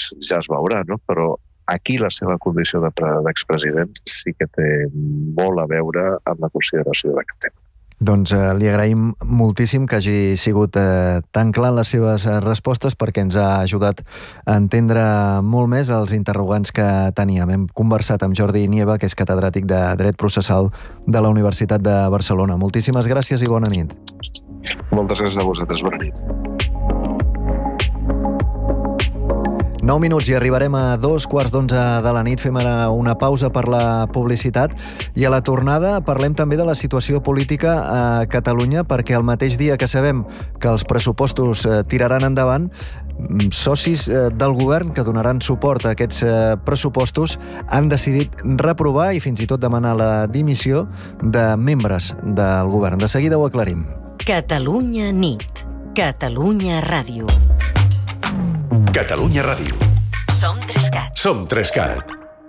ja es veurà, no? Però aquí la seva condició d'expresident sí que té molt a veure amb la consideració d'aquest tema. Doncs li agraïm moltíssim que hagi sigut tan clar en les seves respostes, perquè ens ha ajudat a entendre molt més els interrogants que teníem. Hem conversat amb Jordi Nieva, que és catedràtic de Dret Processal de la Universitat de Barcelona. Moltíssimes gràcies i bona nit. Moltes gràcies a vosaltres. Bona nit. 9 minuts i arribarem a 2:15 de la nit. Fem ara una pausa per la publicitat i a la tornada parlem també de la situació política a Catalunya, perquè el mateix dia que sabem que els pressupostos tiraran endavant, socis del govern que donaran suport a aquests pressupostos han decidit reprovar i fins i tot demanar la dimissió de membres del govern. De seguida ho aclarim. Catalunya nit. Catalunya ràdio. Catalunya Ràdio. Som 3CAT. Som 3CAT.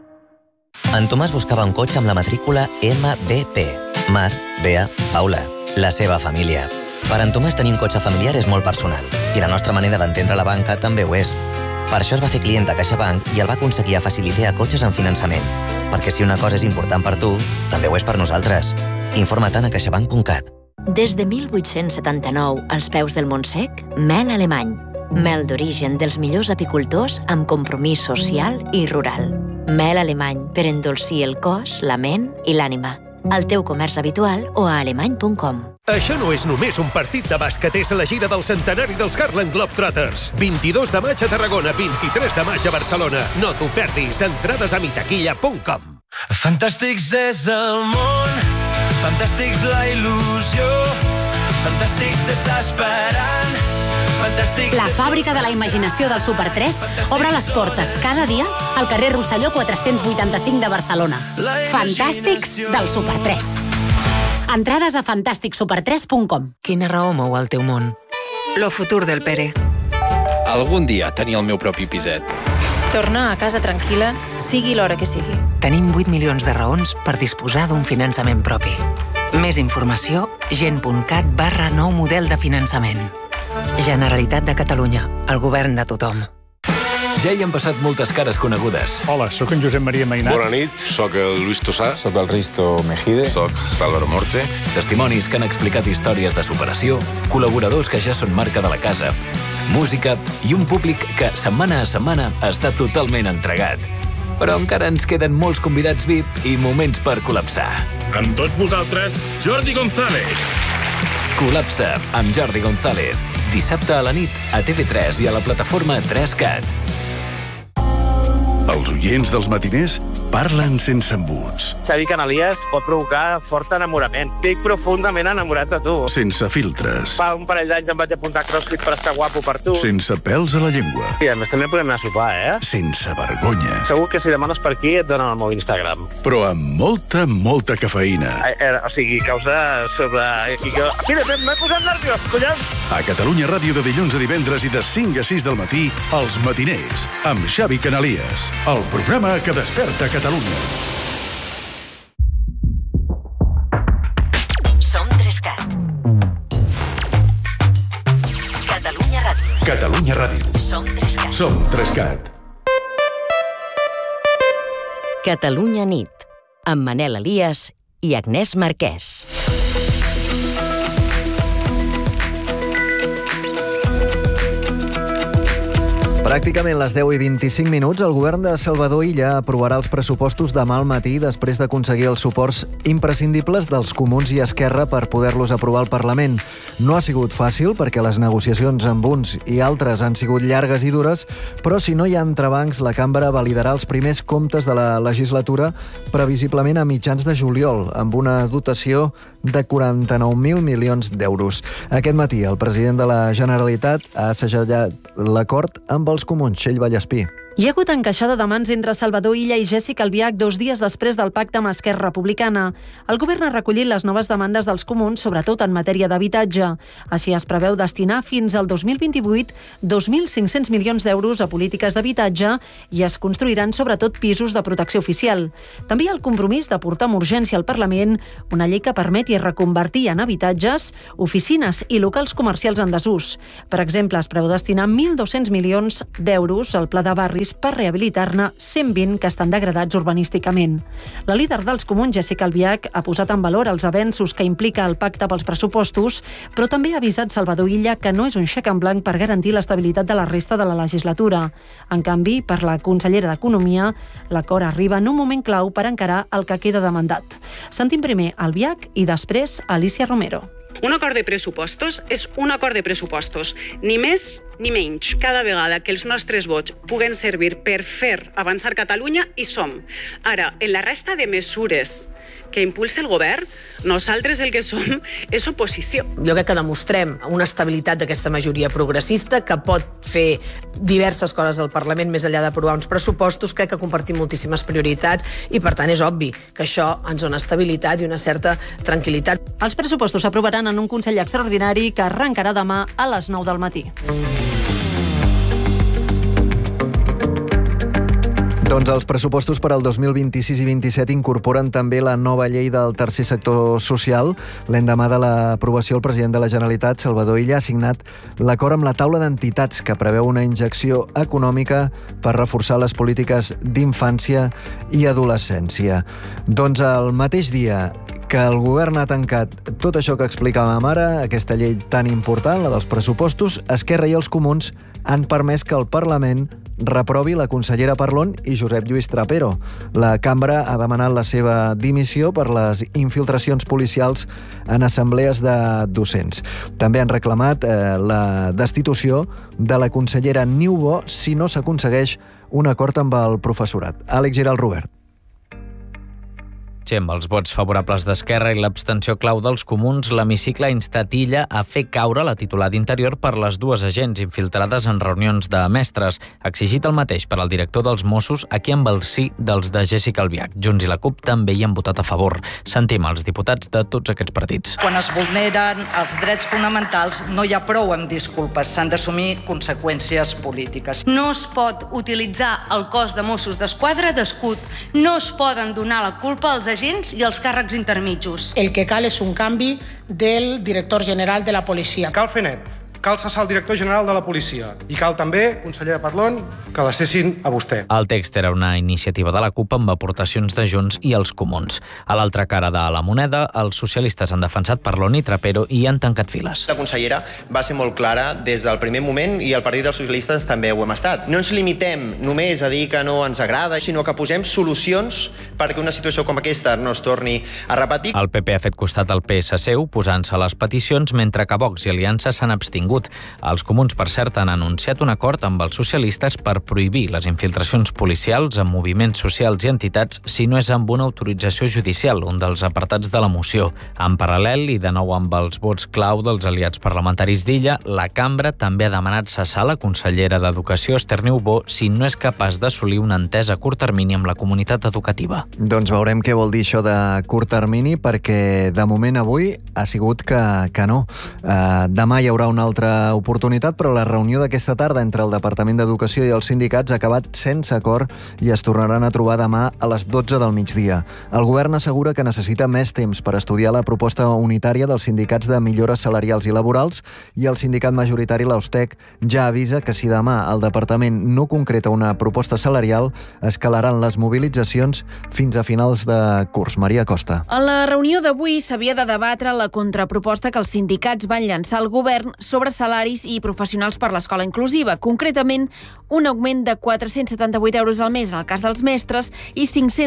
En Tomàs buscava un cotxe amb la matrícula MBP. Mar, Bea, Paula. La seva família. Per en Tomàs tenir un cotxe familiar és molt personal i la nostra manera d'entendre la banca també ho és. Per això es va fer client de CaixaBank i el va aconseguir a Facilitea cotxes en finançament. Perquè si una cosa és important per tu, també ho és per nosaltres. Informa't a caixabank.cat. Des de 1879, als peus del Montsec, mel alemany. Mel d'origen dels millors apicultors amb compromís social i rural. Mel alemany per endolcir el cos, la ment i l'ànima. Al teu comerç habitual o a alemany.com. Això no és només un partit de bàsquet, és la gira del centenari dels Harlem Globetrotters. 22 de maig a Tarragona, 23 de maig a Barcelona. No t'ho perdis, entrades a mitaquilla.com. Fantàstics és el món, fantàstics la il·lusió, fantàstics t'està esperant. La fàbrica de la imaginació del Super 3 obre les portes cada dia al carrer Rosselló 485 de Barcelona. Fantàstics del Super 3. Entrades a fantàsticsuper3.com. Quina raó mou el teu món? Lo futur del Pere. Algun dia tenir el meu propi piset. Tornar a casa tranquil·la, sigui l'hora que sigui. Tenim 8 milions de raons per disposar d'un finançament propi. Més informació, gent.cat/nou model de finançament. Generalitat de Catalunya, el govern de tothom. Ja hi han passat moltes cares conegudes. Hola, sóc en Josep Maria Mainat. Bona nit, sóc el Luis Tossà. Sóc el Risto Mejide. Sóc l'Álvaro Morte. Testimonis que han explicat històries de superació, col·laboradors que ja són marca de la casa, música i un públic que setmana a setmana està totalment entregat. Però encara ens queden molts convidats VIP i moments per col·lapsar. Amb tots vosaltres, Jordi González. Col·lapsa amb Jordi González. Dissabte a la nit a TV3 i a la plataforma 3CAT. Els oients dels matiners parlen sense embuts. Xavi Canalies pot provocar fort enamorament. Estic profundament enamorat de tu. Sense filtres. Fa un parell d'anys em vaig apuntar a CrossFit per estar guapo per tu. Sense pèls a la llengua. I a més també podem anar a sopar, Sense vergonya. Segur que si demanes per aquí et donen el meu Instagram. Però amb molta cafeïna. O sigui, causa sobre... Mira, m'he posat nerviós, collons! A Catalunya Ràdio de dilluns a divendres i de 5 a 6 del matí, Els Matiners, amb Xavi Canalies. El programa que desperta Catalunya. Som 3CAT. Catalunya Ràdio. Catalunya Ràdio. Som 3CAT. Som 3CAT. Catalunya nit. Amb Manel Elias i Agnès Marquès. Pràcticament les 10 i 25 minuts, el govern de Salvador Illa aprovarà els pressupostos demà al matí després d'aconseguir els suports imprescindibles dels Comuns i Esquerra per poder-los aprovar al Parlament. No ha sigut fàcil perquè les negociacions amb uns i altres han sigut llargues i dures, però si no hi ha entrebancs, la cambra validarà els primers comptes de la legislatura previsiblement a mitjans de juliol, amb una dotació de 49.000 milions d'euros. Aquest matí, el president de la Generalitat ha assajallat l'acord amb els Comuns, Txell Vallespí. Hi ha hagut encaixada de mans entre Salvador Illa i Jèssica Albiach 2 dies després del pacte amb Esquerra Republicana. El govern ha recollit les noves demandes dels Comuns, sobretot en matèria d'habitatge. Així es preveu destinar fins al 2028 2.500 milions d'euros a polítiques d'habitatge i es construiran sobretot pisos de protecció oficial. També hi ha el compromís de portar amb urgència al Parlament una llei que permeti reconvertir en habitatges oficines i locals comercials en desús. Per exemple, es preveu destinar 1.200 milions d'euros al Pla de Barris barris per rehabilitar-ne 120 que estan degradats urbanísticament. La líder dels Comuns, Jéssica Albiach, ha posat en valor els avenços que implica el pacte pels pressupostos, però també ha avisat Salvador Illa que no és un xec en blanc per garantir l'estabilitat de la resta de la legislatura. En canvi, per la consellera d'Economia, l'acord arriba en un moment clau per encarar el que queda de mandat. Sentim primer Albiach i després Alicia Romero. Un acord de pressupostos és un acord de pressupostos, ni més ni menys. Cada vegada que els nostres vots puguen servir per fer avançar Catalunya, hi som. Ara, en la resta de mesures que impulsa el govern, nosaltres el que som és oposició. Jo crec que demostrem una estabilitat d'aquesta majoria progressista que pot fer diverses coses al Parlament més enllà d'aprovar uns pressupostos. Crec que compartim moltíssimes prioritats i, per tant, és obvi que això ens dona estabilitat i una certa tranquil·litat. Els pressupostos s'aprovaran en un Consell Extraordinari que arrencarà demà a les 9 del matí. Doncs els pressupostos per al 2026 i 27 incorporen també la nova llei del tercer sector social. L'endemà de l'aprovació, el president de la Generalitat, Salvador Illa, ha signat l'acord amb la taula d'entitats que preveu una injecció econòmica per reforçar les polítiques d'infància i adolescència. Doncs el mateix dia que el govern ha tancat tot això que explicàvem ara, aquesta llei tan important, la dels pressupostos, Esquerra i els Comuns han permès que el Parlament reprovi la consellera Parlon i Josep Lluís Trapero. La cambra ha demanat la seva dimissió per les infiltracions policials en assemblees de docents. També han reclamat la destitució de la consellera Niubó si no s'aconsegueix un acord amb el professorat. Àlex Giral Robert. Amb els vots favorables d'Esquerra i l'abstenció clau dels Comuns, l'hemicicle ha instat Illa a fer caure la titular d'Interior per les dues agents infiltrades en reunions de mestres. Ha exigit el mateix per al director dels Mossos, aquí amb el sí dels de Jéssica Albiach. Junts i la CUP també hi han votat a favor. Sentim els diputats de tots aquests partits. Quan es vulneren els drets fonamentals no hi ha prou amb disculpes, s'han d'assumir conseqüències polítiques. No es pot utilitzar el cos de Mossos d'Esquadra d'escut, no es poden donar la culpa als agents i els càrrecs intermitjos. El que cal és un canvi del director general de la policia. Cal fer net. Cal cessar el director general de la policia. I cal també, consellera Parlon, que la cessin a vostè. El text era una iniciativa de la CUP amb aportacions de Junts i els Comuns. A l'altra cara de la moneda, els socialistes han defensat Parlon i Trapero i han tancat files. La consellera va ser molt clara des del primer moment i el Partit dels Socialistes també ho hem estat. No ens limitem només a dir que no ens agrada, sinó que posem solucions perquè una situació com aquesta no es torni a repetir. El PP ha fet costat al PSC oposant-se a les peticions, mentre que Vox i Aliança s'han abstingut. Els Comuns, per cert, han anunciat un acord amb els socialistes per prohibir les infiltracions policials en moviments socials i entitats si no és amb una autorització judicial, un dels apartats de la moció. En paral·lel, i de nou amb els vots clau dels aliats parlamentaris d'Illa, la cambra també ha demanat cessar la consellera d'Educació, Esther Niubó, si no és capaç d'assolir una entesa a curt termini amb la comunitat educativa. Doncs veurem què vol dir això de curt termini, perquè de moment avui ha sigut que no. Demà hi haurà una altra oportunitat, però la reunió d'aquesta tarda entre el Departament d'Educació i els sindicats ha acabat sense acord i es tornaran a trobar demà a les 12 del migdia. El govern assegura que necessita més temps per estudiar la proposta unitària dels sindicats de millores salarials i laborals i el sindicat majoritari, l'Austec, ja avisa que si demà el departament no concreta una proposta salarial, escalaran les mobilitzacions fins a finals de curs. Maria Costa. En la reunió d'avui s'havia de debatre la contraproposta que els sindicats van llançar al govern sobre salaris i professionals per l'escola inclusiva. Concretament, un augment de 478 euros al mes en el cas dels mestres i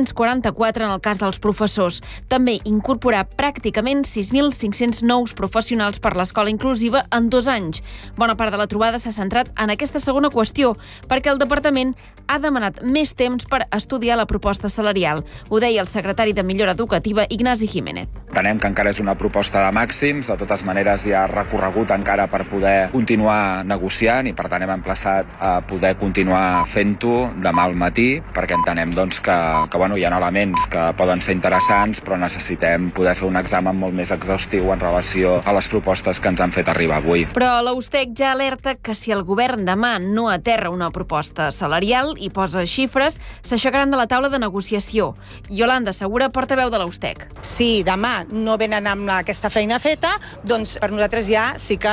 544 en el cas dels professors. També incorporar pràcticament 6.500 nous professionals per l'escola inclusiva en 2 anys. Bona part de la trobada s'ha centrat en aquesta segona qüestió, perquè el departament ha demanat més temps per estudiar la proposta salarial. Ho deia el secretari de Millora Educativa, Ignasi Jiménez. Entenem que encara és una proposta de màxims, de totes maneres hi ha recorregut encara per poder continuar negociant i per tant hem emplaçat a poder continuar fent-ho demà al matí, perquè entenem doncs, que hi ha elements que poden ser interessants, però necessitem poder fer un examen molt més exhaustiu en relació a les propostes que ens han fet arribar avui. Però l'Austec ja alerta que si el govern demà no aterra una proposta salarial i posa xifres, s'aixecaran de la taula de negociació. Iolanda Segura, portaveu de l'Austec. Si demà no venen amb aquesta feina feta, doncs per nosaltres ja sí que serà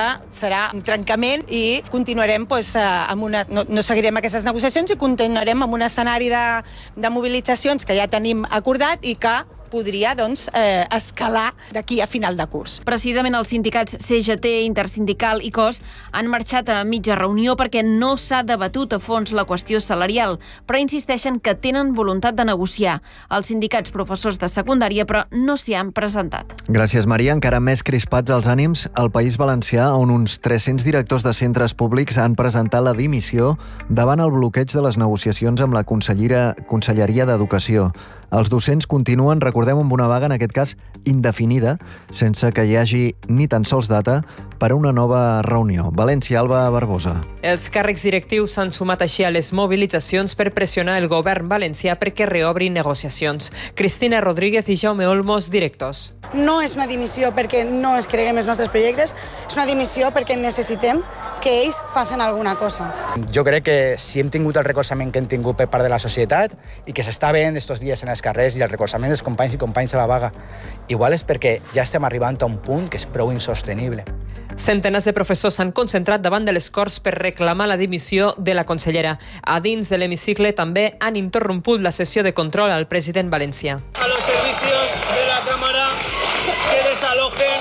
serà un trencament i continuarem no seguirem aquestes negociacions i continuarem amb un escenari de mobilitzacions que ja tenim acordat i que podria escalar d'aquí a final de curs. Precisament els sindicats CGT, Intersindical i COS han marxat a mitja reunió perquè no s'ha debatut a fons la qüestió salarial, però insisteixen que tenen voluntat de negociar. Els sindicats professors de secundària, però, no s'hi han presentat. Gràcies, Maria. Encara més crispats els ànims al País Valencià, on uns 300 directors de centres públics han presentat la dimissió davant el bloqueig de les negociacions amb la Conselleria d'Educació. Els docents continuen, recordem, amb una vaga, en aquest cas indefinida, sense que hi hagi ni tan sols data per a una nova reunió. València, Alba Barbosa. Els càrrecs directius s'han sumat així a les mobilitzacions per pressionar el govern valencià perquè reobri negociacions. Cristina Rodríguez i Jaume Olmos, directors. No és una dimissió perquè no es creguem els nostres projectes, és una dimissió perquè necessitem que ells facin alguna cosa. Jo crec que si hem tingut el recolzament que hem tingut per part de la societat i que s'està veient estos dies en els carrers i el recolzament dels companys i companys de la vaga, igual és perquè ja estem arribant a un punt que és prou insostenible. Centenars de professors s'han concentrat davant de les Corts per reclamar la dimissió de la consellera. A dins de l'hemicicle també han interromput la sessió de control al president valencià. A los servicios de la Cámara que desalojen.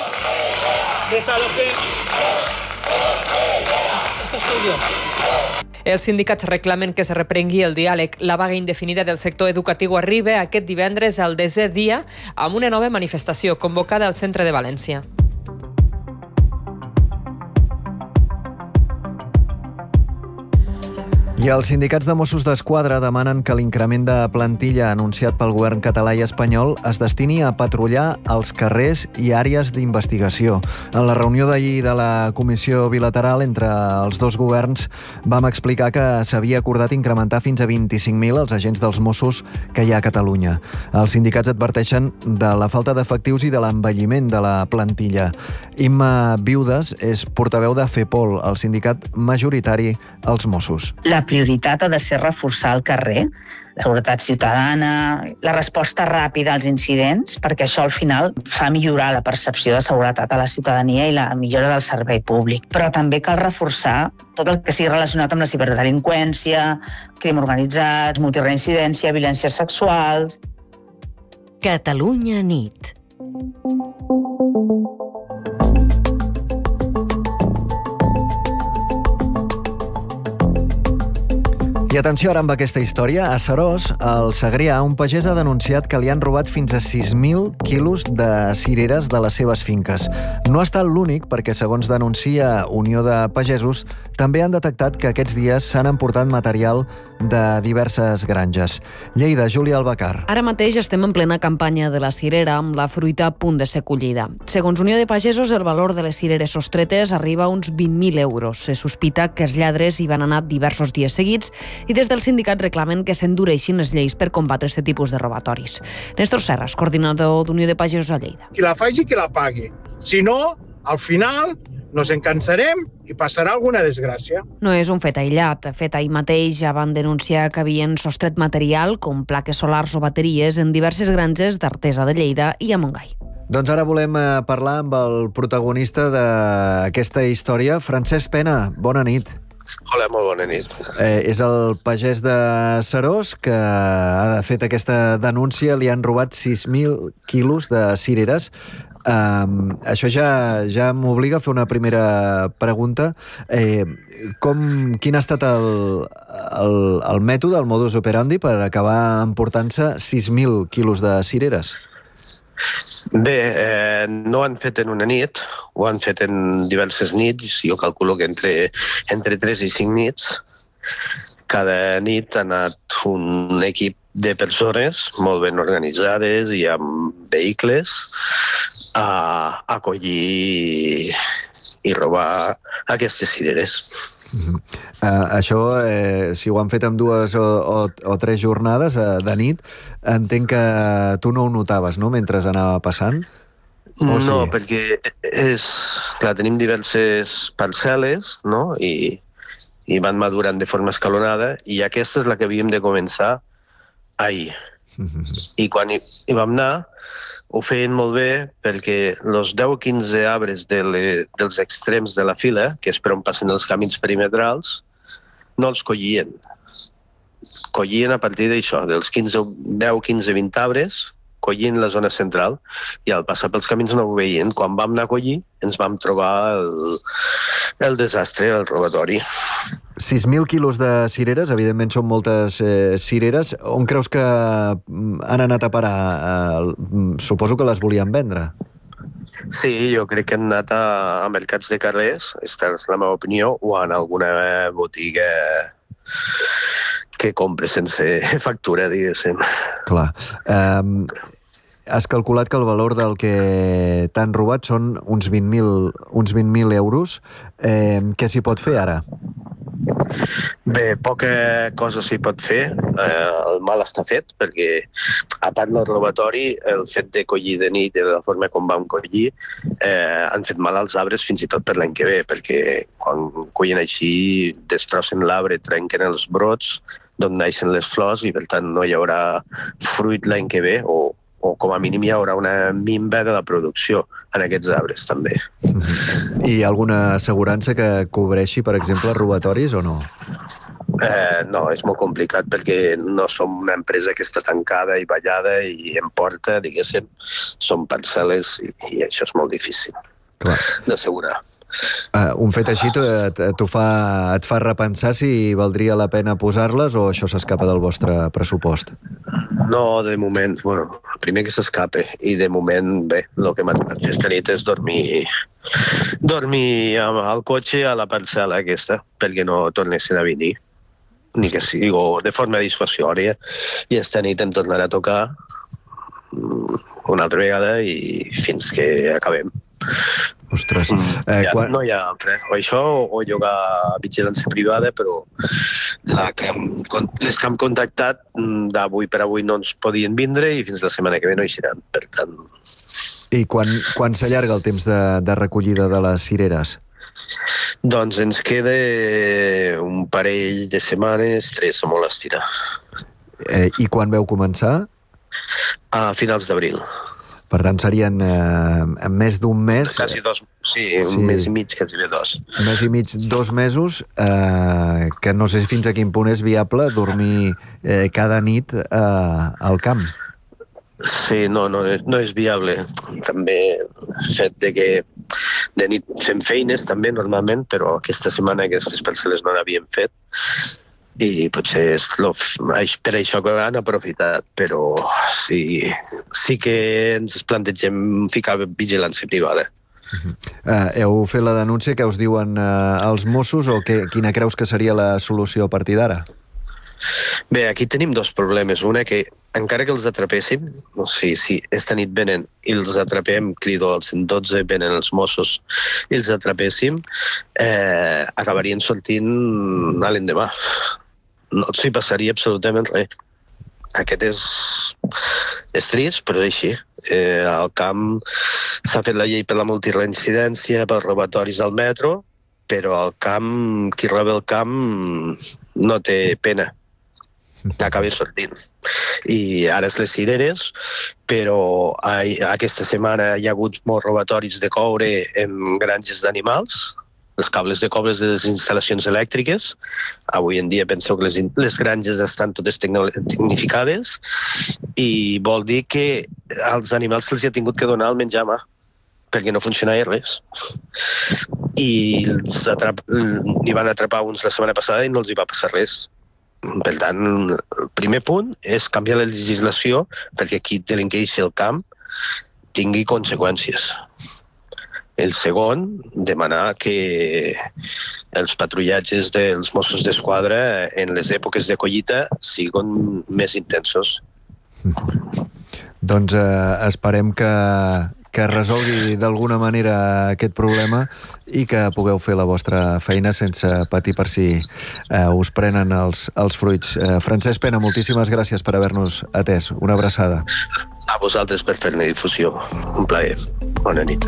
Esto es tuyo. Els sindicats reclamen que se reprengui el diàleg. La vaga indefinida del sector educatiu arriba aquest divendres al 10è dia amb una nova manifestació convocada al centre de València. I els sindicats de Mossos d'Esquadra demanen que l'increment de plantilla anunciat pel govern català i espanyol es destini a patrullar els carrers i àrees d'investigació. En la reunió d'ahir de la comissió bilateral entre els dos governs vam explicar que s'havia acordat incrementar fins a 25.000 els agents dels Mossos que hi ha a Catalunya. Els sindicats adverteixen de la falta d'efectius i de l'envelliment de la plantilla. Imma Viudes és portaveu de FEPOL, el sindicat majoritari als Mossos. La prioritat ha de ser reforçar el carrer, la seguretat ciutadana, la resposta ràpida als incidents, perquè això al final fa millorar la percepció de seguretat a la ciutadania i la millora del servei públic. Però també cal reforçar tot el que sigui relacionat amb la ciberdelinqüència, crim organitzat, multireincidència, violències sexuals. Catalunya nit. I atenció ara amb aquesta història. A Seròs, al Segrià, un pagès ha denunciat que li han robat fins a 6.000 quilos de cireres de les seves finques. No ha estat l'únic, perquè segons denuncia Unió de Pagesos, també han detectat que aquests dies s'han emportat material de diverses granges. Lleida, Júlia Albacar. Ara mateix estem en plena campanya de la cirera, amb la fruita a punt de ser collida. Segons Unió de Pagesos, el valor de les cireres sostretes arriba a uns 20.000 euros. Se sospita que els lladres hi van anar diversos dies seguits i des del sindicat reclamen que s'endureixin les lleis per combatre aquest tipus de robatoris. Néstor Serras, coordinador d'Unió de Pagesos a Lleida. Qui la faci, qui la pagui. Si no, al final nos encansarem i passarà alguna desgràcia. No és un fet aïllat. Fet ahir mateix ja van denunciar que havien sostret material com plaques solars o bateries en diverses granges d'Artesa de Lleida i a Montgai. Doncs ara volem parlar amb el protagonista d'aquesta història, Francesc Pena. Bona nit. Hola, molt bona nit. És el pagès de Seròs que ha fet aquesta denúncia. Li han robat 6.000 quilos de cireres. Això ja m'obliga a fer una primera pregunta. Quin ha estat el mètode, el modus operandi per acabar emportant-se 6.000 quilos de cireres? Bé, no ho han fet en una nit, ho han fet en diverses nits, jo calculo que entre 3 i 5 nits. Cada nit ha anat un equip de persones molt ben organitzades i amb vehicles a collir i robar aquestes cireres. Això, si ho han fet amb 2 o 3 jornades de nit, entenc que tu no ho notaves, no?, mentre anava passant? No, perquè clar, tenim diverses parcel·les, no?, i van madurant de forma escalonada, i aquesta és la que havíem de començar ahir. I quan hi vam anar, ho feien molt bé perquè els 10 o 15 arbres dels extrems de la fila, que és per on passen els camins perimetrals, no els collien. Collien a partir d'això, dels 10, 15, 20 arbres, collien la zona central, i al passar pels camins no ho veien. Quan vam anar a collir, ens vam trobar el desastre, el robatori. 6.000 quilos de cireres, evidentment són moltes cireres. On creus que han anat a parar? Suposo que les volien vendre. Sí, jo crec que han anat a mercats de carrers, aquesta és la meva opinió, o en alguna botiga que compre sense factura, diguéssim. Clar. Has calculat que el valor del que t'han robat són uns 20.000 euros. Què s'hi pot fer ara? Bé, poca cosa s'hi pot fer. El mal està fet, perquè a part del robatori, el fet de collir de nit de la forma com vam collir han fet mal als arbres fins i tot per l'any que ve, perquè quan collen així destrossen l'arbre, trenquen els brots d'on naixen les flors i per tant no hi haurà fruit l'any que ve o com a mínim hi haurà una minva de la producció en aquests arbres també. I alguna assegurança que cobreixi, per exemple, robatoris o no? No, és molt complicat perquè no som una empresa que està tancada i ballada i en porta, diguéssim, són parcel·les i això és molt difícil d'assegurar. Un fet així et fa repensar si valdria la pena posar-les o això s'escapa del vostre pressupost? No, de moment, primer que s'escape i de moment, bé, el que m'ha tocat fer esta nit és dormir al cotxe a la parcel·la aquesta perquè no tornessin a venir, ni que sigui de forma dissuasòria, i esta nit em tornarà a tocar una altra vegada i fins que acabem. Ostres. No hi ha altre. O això o llogar vigilància privada, però les que hem contactat d'avui per avui no ens podien vindre i fins la setmana que ve no hi seran. Per tant... I quan s'allarga el temps de recollida de les cireres? Doncs ens queda un parell de setmanes, 3 a molt estirar. I quan veu començar? A finals d'abril. Per tant, serien més d'un mes... Quasi 2, sí, un mes i mig, quasi 2. Un mes i mig, 2 mesos, que no sé fins a quin punt és viable dormir cada nit al camp. Sí, no és viable. També el fet de que de nit fem feines també normalment, però aquesta setmana aquestes parcel·les no n'havien fet i potser és per això que han aprofitat, però sí que ens plantegem ficar vigilància privada. Heu fet la denúncia, què us diuen els Mossos o quina creus que seria la solució a partir d'ara? Bé, aquí tenim 2 problemes. Una, que encara que els atrapéssim, o sigui, si esta nit venen i els atrapem, crido al 112, venen els Mossos i els atrapéssim, acabarien sortint a l'endemà. No s'hi passaria absolutament res. Aquest és trist, però és així. Al camp s'ha fet la llei per la multireincidència, pels robatoris al metro, però al camp, qui roba el camp no té pena. Acaba sortint. I ara és les cireres, però aquesta setmana hi ha hagut molts robatoris de coure en granges d'animals, els cables de coure de les instal·lacions elèctriques. Avui en dia penseu que les granges estan totes tecnificades i vol dir que als animals se'ls ha tingut que donar el menjar a mà perquè no funcionava res. I n'hi van atrapar uns la setmana passada i no els hi va passar res. Per tant, el primer punt és canviar la legislació perquè qui delinqueix el camp tingui conseqüències. El segon, demanar que els patrullatges dels Mossos d'Esquadra en les èpoques de collita siguin més intensos. Doncs esperem que resolgui d'alguna manera aquest problema i que pugueu fer la vostra feina sense patir per si us prenen els fruits. Francesc Pena, moltíssimes gràcies per haver-nos atès. Una abraçada. A vosaltres per fer-ne difusió. Un plaer. Bona nit.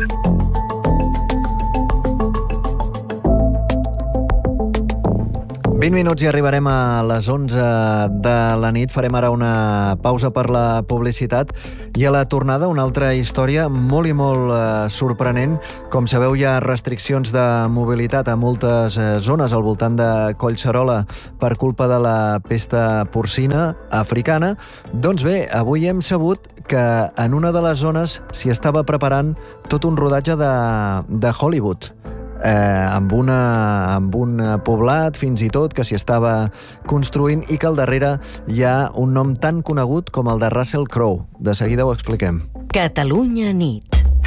20 minuts i arribarem a les 11 de la nit. Farem ara una pausa per la publicitat i a la tornada una altra història molt i molt sorprenent. Com sabeu, hi ha restriccions de mobilitat a moltes zones al voltant de Collserola per culpa de la pesta porcina africana. Doncs bé, avui hem sabut que en una de les zones s'hi estava preparant tot un rodatge de Hollywood. Amb un poblat fins i tot que s'hi estava construint i que al darrere hi ha un nom tan conegut com el de Russell Crowe. De seguida ho expliquem. Catalunya nit.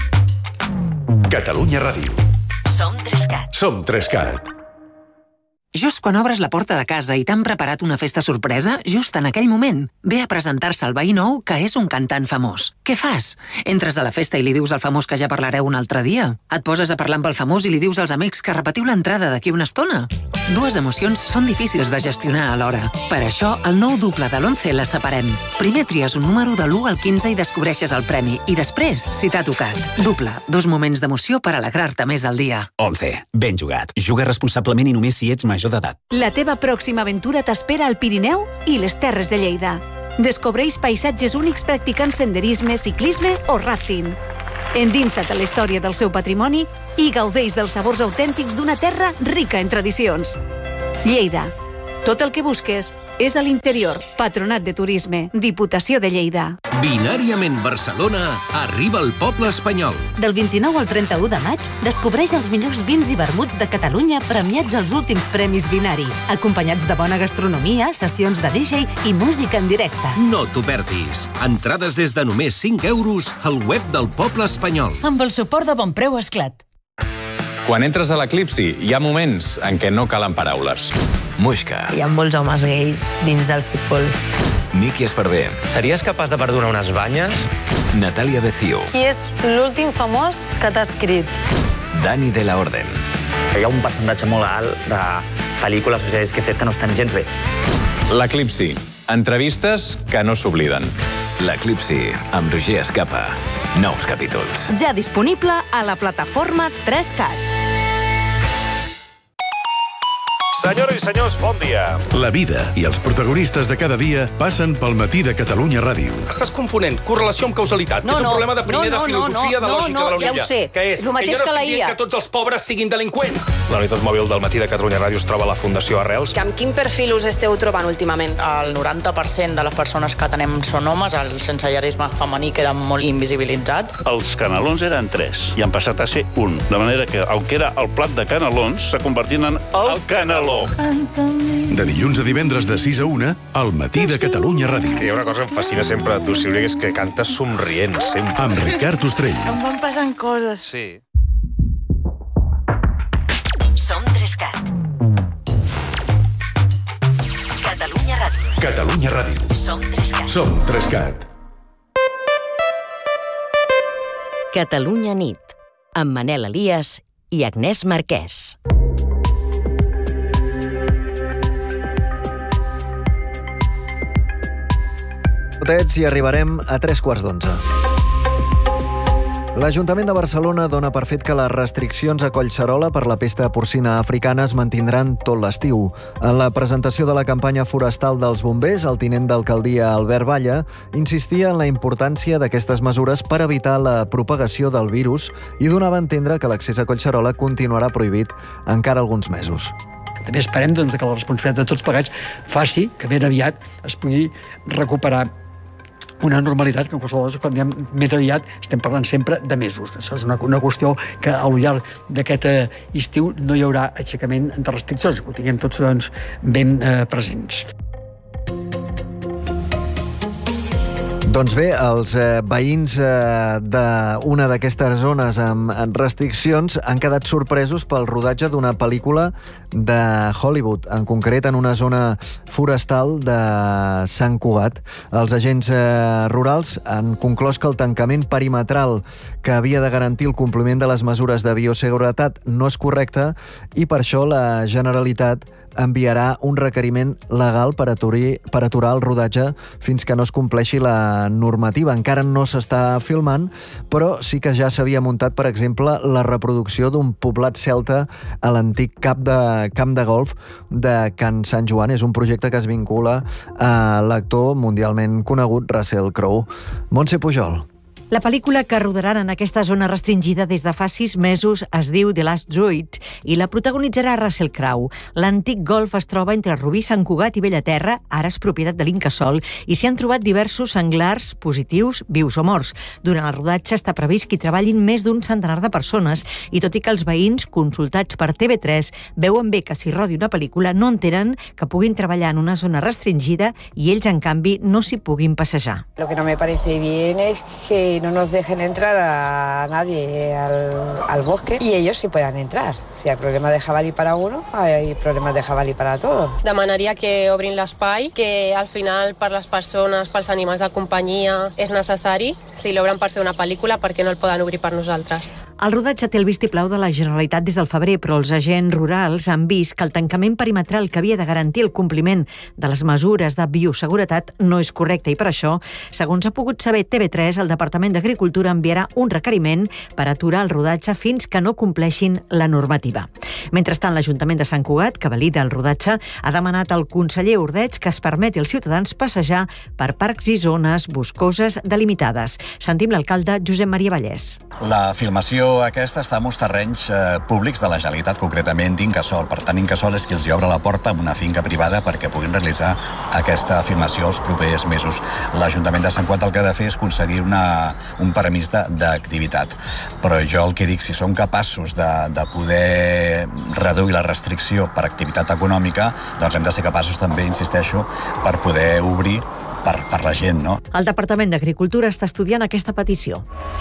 Catalunya Ràdio. Som 3CAT. Som 3CAT. Just quan obres la porta de casa i t'han preparat una festa sorpresa, just en aquell moment, ve a presentar-se el veí nou que és un cantant famós. Què fas? Entres a la festa i li dius al famós que ja parlareu un altre dia? Et poses a parlar amb el famós i li dius als amics que repetiu l'entrada d'aquí una estona? Dues emocions són difícils de gestionar alhora. Per això, el nou duple de l'11 les separem. Primer tries un número de l'1 al 15 i descobreixes el premi. I després, si t'ha tocat. Duple, 2 moments d'emoció per alegrar-te més al dia. 11. Ben jugat. Juga responsablement i només si ets major d'edat. La teva pròxima aventura t'espera al Pirineu i les Terres de Lleida. Descobreix paisatges únics practicant senderisme, ciclisme o rafting. Endinsa't a la història del seu patrimoni i gaudeix dels sabors autèntics d'una terra rica en tradicions. Lleida. Tot el que busques és a l'interior. Patronat de Turisme, Diputació de Lleida. Binàriament Barcelona arriba al poble espanyol. Del 29 al 31 de maig, descobreix els millors vins i vermuts de Catalunya premiats als últims Premis Binari, acompanyats de bona gastronomia, sessions de DJ i música en directe. No t'ho perdis. Entrades des de només 5 euros al web del poble espanyol. Amb el suport de Bonpreu Esclat. Quan entres a l'Eclipsi, hi ha moments en què no calen paraules. Muixca. Hi ha molts homes gais dins del futbol. Miki Esparvé. Series capaç de perdonar unes banyes? Natàlia Becio. Qui és l'últim famós que t'ha escrit? Dani de la Orden. Hi ha un percentatge molt alt de pel·lícules o sèries que he fet que no estan gens bé. L'Eclipsi. Entrevistes que no s'obliden. L'Eclipsi, amb Roger Escapa. Nous capítols. Ja disponible a la plataforma 3CAT. Senyores i senyors, bon dia. La vida i els protagonistes de cada dia passen pel matí de Catalunya Ràdio. Estàs confonent correlació amb causalitat, que és un problema de primer de filosofia de lògica de la Unilla. Ja ho sé. Que és El mateix que jo no que la estic dient IA. que tots els pobres siguin delinqüents. La unitat mòbil del matí de Catalunya Ràdio es troba a la Fundació Arrels. Amb quin perfil us esteu trobant últimament? El 90% de les persones que atenem són homes, el sensellarisme femení queda molt invisibilitzat. Els canelons eren 3 i han passat a ser 1. De manera que el que era el plat de canelons s'ha convertit en el caneló. De dilluns a divendres de 6 a 1, al matí de Catalunya Ràdio. Hi ha una cosa que em fascina sempre de tu, Sílvia, que és que cantes somrient, sempre. Amb Ricard Ostrell. Em van passant coses. Sí. Som 3CAT. Catalunya Ràdio. Catalunya Ràdio. Som 3CAT. Som 3CAT. Catalunya nit. Amb Manel Elias i Agnès Marquès. I arribarem a 3:15. L'Ajuntament de Barcelona dona per fet que les restriccions a Collserola per la pesta porcina africana es mantindran tot l'estiu. En la presentació de la campanya forestal dels bombers, el tinent d'alcaldia Albert Balla insistia en la importància d'aquestes mesures per evitar la propagació del virus i donava a entendre que l'accés a Collserola continuarà prohibit encara alguns mesos. També esperem que la responsabilitat de tots plegats faci que ben aviat es pugui recuperar una normalitat que en qualsevol cas, quan diem més aviat, estem parlant sempre de mesos. Això és una qüestió que al llarg d'aquest estiu no hi haurà aixecament de restriccions, que ho tinguem tots ben presents. Doncs bé, els veïns d'una d'aquestes zones amb restriccions han quedat sorpresos pel rodatge d'una pel·lícula de Hollywood, en concret en una zona forestal de Sant Cugat. Els agents rurals han conclòs que el tancament perimetral que havia de garantir el compliment de les mesures de bioseguretat no és correcte i per això la Generalitat enviarà un requeriment legal per aturar el rodatge fins que no es compleixi la normativa. Encara no s'està filmant, però sí que ja s'havia muntat, per exemple, la reproducció d'un poblat celta a l'antic camp de golf de Can Sant Joan. És un projecte que es vincula a l'actor mundialment conegut Russell Crowe. Montse Pujol. La pel·lícula que rodaran en aquesta zona restringida des de fa 6 mesos es diu The Last Druid i la protagonitzarà Russell Crowe. L'antic golf es troba entre Rubí, Sant Cugat i Bellaterra, ara és propietat de l'Incasòl, i s'hi han trobat diversos senglars positius, vius o morts. Durant el rodatge està previst que hi treballin més d'un centenar de persones i tot i que els veïns, consultats per TV3, veuen bé que s'hi rodi una pel·lícula, no entenen que puguin treballar en una zona restringida i ells, en canvi, no s'hi puguin passejar. Lo que no me parece bien es que no nos dejen entrar a nadie al bosque y ellos sí puedan entrar. Si hay problemas de jabalí para uno, hay problemas de jabalí para todos. Demanaria que obrin l'espai, que al final per les persones, pels animals de companyia és necessari. Si l'obren per fer una pel·lícula, per què no el poden obrir per nosaltres? El rodatge té el vistiplau de la Generalitat des del febrer, però els agents rurals han vist que el tancament perimetral que havia de garantir el compliment de les mesures de bioseguretat no és correcte i per això, segons ha pogut saber TV3, el Departament d'Agricultura enviarà un requeriment per aturar el rodatge fins que no compleixin la normativa. Mentrestant, l'Ajuntament de Sant Cugat, que valida el rodatge, ha demanat al conseller Ordeig que es permeti als ciutadans passejar per parcs i zones boscoses delimitades. Sentim l'alcalde Josep Maria Vallès. La filmació aquesta està en uns terrenys públics de la Generalitat, concretament d'Incasòl. Per tant, Incasòl és qui els obre la porta amb una finca privada perquè puguin realitzar aquesta filmació els propers mesos. L'Ajuntament de Sant Cugat el que ha de fer és concedir un permís d'activitat. Però jo el que dic, si som capaços de poder reduir la restricció per activitat econòmica, doncs hem de ser capaços també, insisteixo, per poder obrir per la gent, no? El Departament d'Agricultura està estudiant aquesta petició.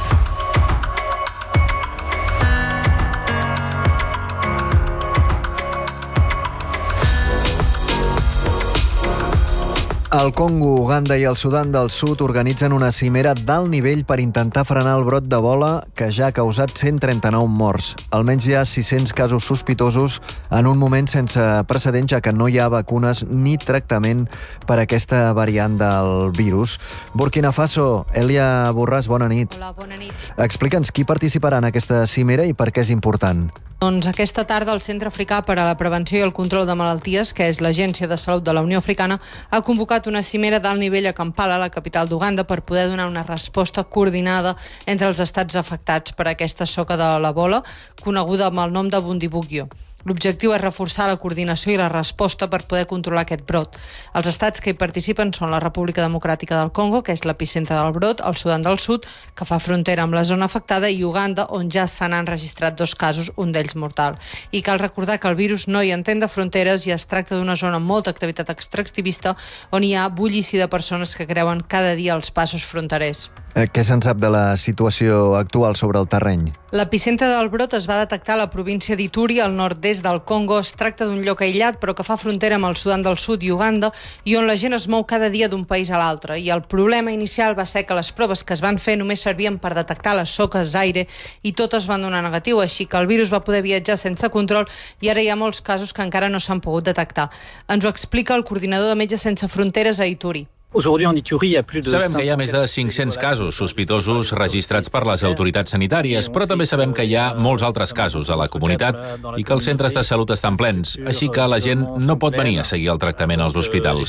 El Congo, Uganda i el Sudan del Sud organitzen una cimera d'alt nivell per intentar frenar el brot d'Ebola que ja ha causat 139 morts. Almenys hi ha 600 casos sospitosos en un moment sense precedents, ja que no hi ha vacunes ni tractament per a aquesta variant del virus. Burkina Faso, Elia Borràs, bona nit. Hola, bona nit. Explica'ns qui participarà en aquesta cimera i per què és important. Doncs aquesta tarda el Centre Africà per a la Prevenció i el Control de Malalties, que és l'Agència de Salut de la Unió Africana, ha convocat una cimera d'alt nivell a Kampala, la capital d'Uganda, per poder donar una resposta coordinada entre els estats afectats per aquesta soca de l'Ebola, coneguda amb el nom de Bundibugyo. L'objectiu és reforçar la coordinació i la resposta per poder controlar aquest brot. Els estats que hi participen són la República Democràtica del Congo, que és l'epicentre del brot, el Sudan del Sud, que fa frontera amb la zona afectada, i Uganda, on ja se n'han registrat 2 casos, un d'ells mortal. I cal recordar que el virus no hi entén de fronteres i es tracta d'una zona amb molta activitat extractivista on hi ha bullici de persones que creuen cada dia els passos fronterers. Què se'n sap de la situació actual sobre el terreny? L'epicentre del brot es va detectar a la província d'Ituri, al nord-est del Congo. Es tracta d'un lloc aïllat, però que fa frontera amb el Sudan del Sud i Uganda, i on la gent es mou cada dia d'un país a l'altre. I el problema inicial va ser que les proves que es van fer només servien per detectar les soques d'aire i totes van donar negatiu, així que el virus va poder viatjar sense control i ara hi ha molts casos que encara no s'han pogut detectar. Ens ho explica el coordinador de Metges Sense Fronteres a Ituri. Sabem que hi ha més de 500 casos sospitosos registrats per les autoritats sanitàries, però també sabem que hi ha molts altres casos a la comunitat i que els centres de salut estan plens, així que la gent no pot venir a seguir el tractament als hospitals.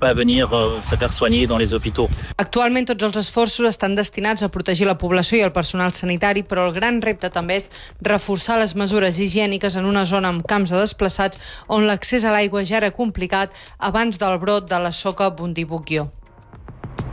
Actualment tots els esforços estan destinats a protegir la població i el personal sanitari, però el gran repte també és reforçar les mesures higièniques en una zona amb camps de desplaçats on l'accés a l'aigua ja era complicat abans del brot de la soca Bundibugyo.